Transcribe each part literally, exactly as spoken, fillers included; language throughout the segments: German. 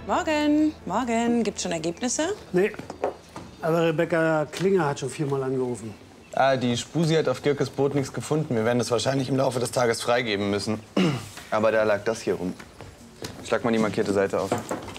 Morgen, morgen. Gibt's schon Ergebnisse? Nee, aber Rebecca Klinger hat schon viermal angerufen. Ah, die Spusi hat auf Girkes Boot nichts gefunden. Wir werden das wahrscheinlich im Laufe des Tages freigeben müssen. Aber da lag das hier rum. Schlag mal die markierte Seite auf.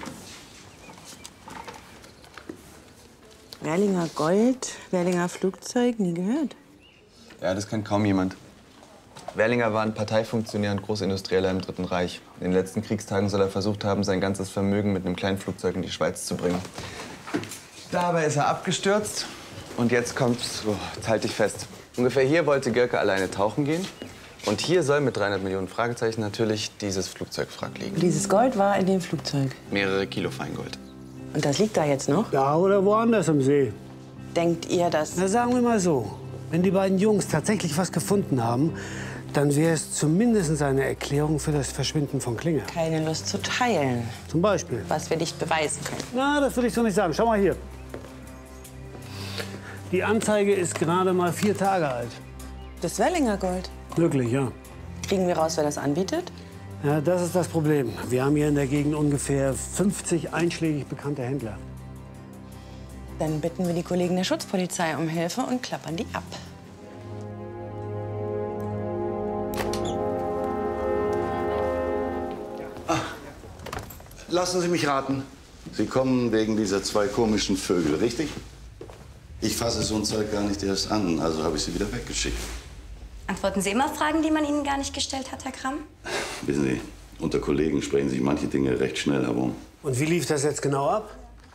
Werlinger Gold, Werlinger Flugzeug, nie gehört. Ja, das kennt kaum jemand. Werlinger war ein Parteifunktionär und Großindustrieller im Dritten Reich. In den letzten Kriegstagen soll er versucht haben, sein ganzes Vermögen mit einem kleinen Flugzeug in die Schweiz zu bringen. Dabei ist er abgestürzt. Und jetzt kommt's, oh, jetzt halt dich fest. Ungefähr hier wollte Girke alleine tauchen gehen. Und hier soll mit dreihundert Millionen Fragezeichen natürlich dieses Flugzeugwrack liegen. Dieses Gold war in dem Flugzeug. Mehrere Kilo Feingold. Und das liegt da jetzt noch? Da oder woanders im See. Denkt ihr, dass... Na, sagen wir mal so. Wenn die beiden Jungs tatsächlich was gefunden haben, dann wäre es zumindest eine Erklärung für das Verschwinden von Klinger. Keine Lust zu teilen, Zum Beispiel. was wir nicht beweisen können. Na, das will ich so nicht sagen. Schau mal hier. Die Anzeige ist gerade mal vier Tage alt. Das Werlinger Gold. Wirklich, ja. Kriegen wir raus, wer das anbietet? Ja, das ist das Problem. Wir haben hier in der Gegend ungefähr fünfzig einschlägig bekannte Händler. Dann bitten wir die Kollegen der Schutzpolizei um Hilfe und klappern die ab. Lassen Sie mich raten. Sie kommen wegen dieser zwei komischen Vögel, richtig? Ich fasse so ein Zeug gar nicht erst an, also habe ich sie wieder weggeschickt. Antworten Sie immer Fragen, die man Ihnen gar nicht gestellt hat, Herr Kramm? Wissen Sie, unter Kollegen sprechen sich manche Dinge recht schnell herum. Und wie lief das jetzt genau ab?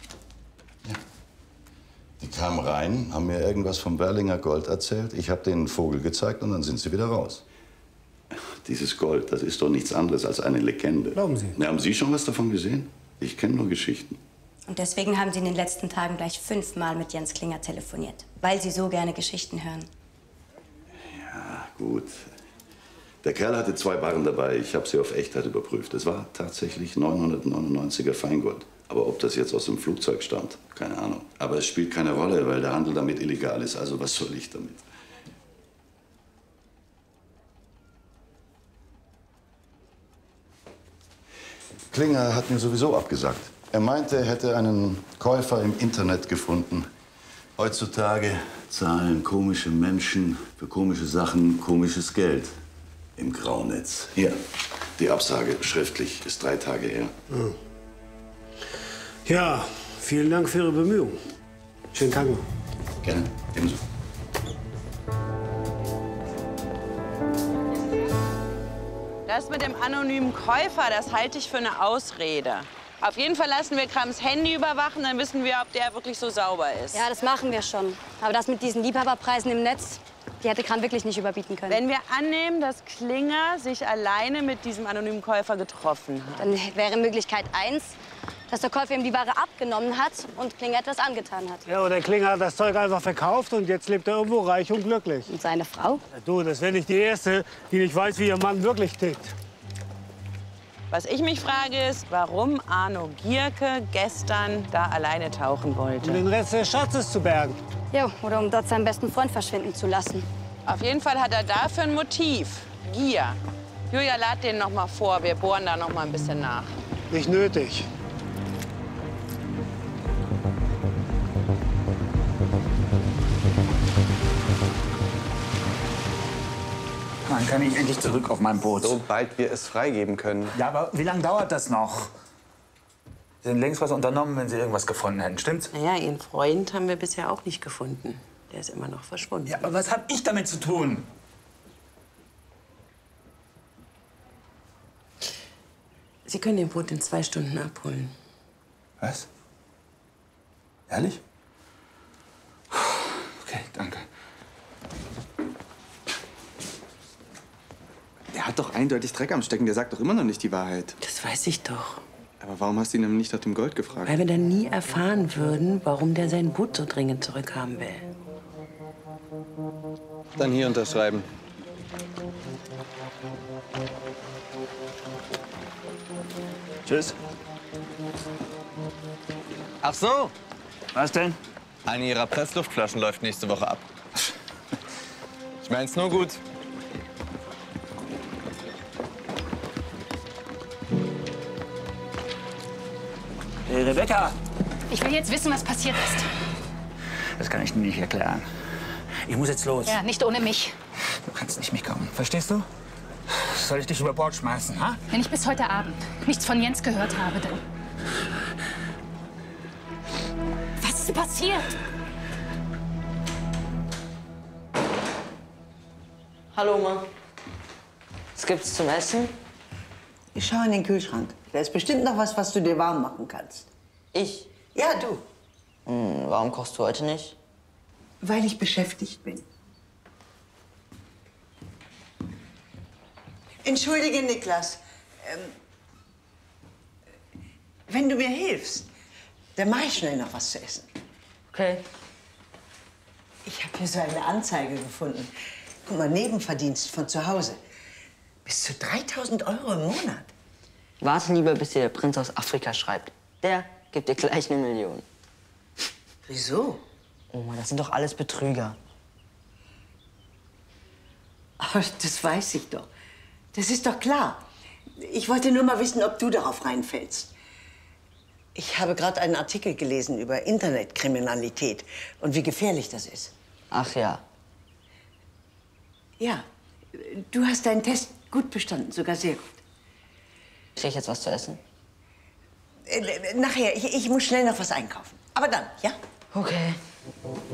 Die kamen rein, haben mir irgendwas vom Werlinger Gold erzählt. Ich habe denen einen Vogel gezeigt und dann sind sie wieder raus. Dieses Gold, das ist doch nichts anderes als eine Legende. Glauben Sie? Na, haben Sie schon was davon gesehen? Ich kenne nur Geschichten. Und deswegen haben Sie in den letzten Tagen gleich fünfmal mit Jens Klinger telefoniert, weil Sie so gerne Geschichten hören. Ja, gut. Der Kerl hatte zwei Barren dabei. Ich habe sie auf Echtheit überprüft. Es war tatsächlich neunhundertneunundneunziger Feingold. Aber ob das jetzt aus dem Flugzeug stammt, keine Ahnung. Aber es spielt keine Rolle, weil der Handel damit illegal ist. Also was soll ich damit? Klinger hat mir sowieso abgesagt. Er meinte, er hätte einen Käufer im Internet gefunden. Heutzutage zahlen komische Menschen für komische Sachen komisches Geld. Im Graunetz. Hier, die Absage schriftlich, ist drei Tage her. Hm. Ja, vielen Dank für Ihre Bemühungen. Schönen Tag noch. Gerne, ebenso. Das mit dem anonymen Käufer, das halte ich für eine Ausrede. Auf jeden Fall lassen wir Kramms Handy überwachen, dann wissen wir, ob der wirklich so sauber ist. Ja, das machen wir schon. Aber das mit diesen Liebhaberpreisen im Netz, die hätte Kram wirklich nicht überbieten können. Wenn wir annehmen, dass Klinger sich alleine mit diesem anonymen Käufer getroffen hat. Dann wäre Möglichkeit eins, dass der Käufer ihm die Ware abgenommen hat und Klinger etwas angetan hat. Ja, oder Klinger hat das Zeug einfach verkauft und jetzt lebt er irgendwo reich und glücklich. Und seine Frau? Ja, du, das wäre nicht die Erste, die nicht weiß, wie ihr Mann wirklich tickt. Was ich mich frage, ist, warum Arno Gierke gestern da alleine tauchen wollte. Um den Rest des Schatzes zu bergen. Jo, oder um dort seinen besten Freund verschwinden zu lassen. Auf jeden Fall hat er dafür ein Motiv. Gier. Julia, lad den noch mal vor. Wir bohren da noch mal ein bisschen nach. Nicht nötig. Dann kann ich endlich zurück auf mein Boot. Sobald wir es freigeben können. Ja, aber wie lange dauert das noch? Sie hätten längst was unternommen, wenn Sie irgendwas gefunden hätten, stimmt's? Naja, Ihren Freund haben wir bisher auch nicht gefunden. Der ist immer noch verschwunden. Ja, aber was habe ich damit zu tun? Sie können den Boot in zwei Stunden abholen. Was? Ehrlich? Okay, danke. Der hat doch eindeutig Dreck am Stecken. Der sagt doch immer noch nicht die Wahrheit. Das weiß ich doch. Aber warum hast du ihn denn nicht nach dem Gold gefragt? Weil wir dann nie erfahren würden, warum der sein Boot so dringend zurückhaben will. Dann hier unterschreiben. Tschüss. Ach so. Was denn? Eine ihrer Pressluftflaschen läuft nächste Woche ab. Ich mein's nur gut. Hey, Rebecca! Ich will jetzt wissen, was passiert ist. Das kann ich dir nicht erklären. Ich muss jetzt los. Ja, nicht ohne mich. Du kannst nicht mitkommen. Verstehst du? Soll ich dich über Bord schmeißen, ha? Wenn ich bis heute Abend nichts von Jens gehört habe, dann... Was ist passiert? Hallo, Oma. Was gibt's zum Essen? Ich schau in den Kühlschrank. Da ist bestimmt noch was, was du dir warm machen kannst. Ich? Ja, du. Hm, warum kochst du heute nicht? Weil ich beschäftigt bin. Entschuldige, Niklas. Ähm, wenn du mir hilfst, dann mache ich schnell noch was zu essen. Okay. Ich habe hier so eine Anzeige gefunden. Guck mal, Nebenverdienst von zu Hause. Bis zu dreitausend Euro im Monat. Warte lieber, bis dir der Prinz aus Afrika schreibt. Der gibt dir gleich eine Million. Wieso? Oma, das sind doch alles Betrüger. Aber das weiß ich doch. Das ist doch klar. Ich wollte nur mal wissen, ob du darauf reinfällst. Ich habe gerade einen Artikel gelesen über Internetkriminalität und wie gefährlich das ist. Ach ja. Ja, du hast deinen Test gut bestanden, sogar sehr gut. Krieg ich jetzt was zu essen? Äh, nachher, ich, ich muss schnell noch was einkaufen. Aber dann, ja? Okay.